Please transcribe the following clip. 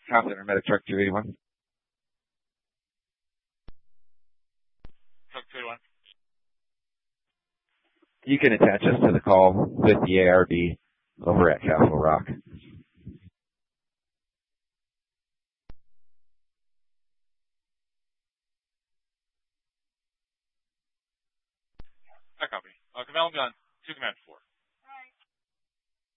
House Center Medic Truck 281. Truck 281. You can attach us to the call with the ARD over at Castle Rock. I copy. Command gun, 2 command 4.